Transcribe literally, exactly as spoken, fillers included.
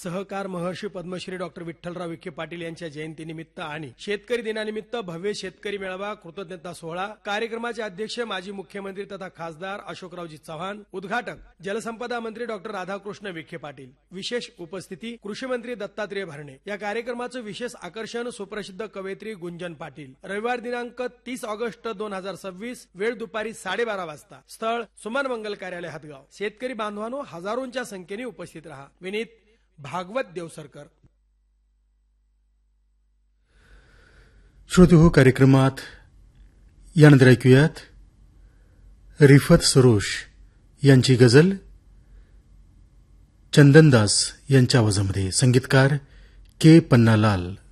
सहकार महर्षी पद्मश्री डॉक्टर विठ्ठलराव विखे पाटील यांच्या जयंतीनिमित्त आणि शेतकरी दिनानिमित्त भव्य शेतकरी मेळावा कृतज्ञता सोहळा. कार्यक्रमाचे अध्यक्ष माजी मुख्यमंत्री तथा खासदार अशोकरावजी चव्हाण. उद्घाटक जलसंपदा मंत्री डॉक्टर राधाकृष्ण विखे पाटील. विशेष उपस्थिती कृषी मंत्री दत्तात्रय भरणे. या कार्यक्रमाचं विशेष आकर्षण सुप्रसिद्ध कवयित्री गुंजन पाटील. रविवार दिनांक तीस ऑगस्ट दोन हजार सव्वीस. वेळ दुपारी साडेबारा वाजता. स्थळ सुमन मंगल कार्यालय हदगाव. शेतकरी बांधवांनो, हजारोंच्या संख्येने उपस्थित रहा. विनीत भागवत देवसरकर. श्रोते हो, कार्यक्रमात यानंतर ऐकूयात रिफत सरोश यांची गझल चंदनदास यांच्या आवाजामध्ये. संगीतकार के पन्नालाल.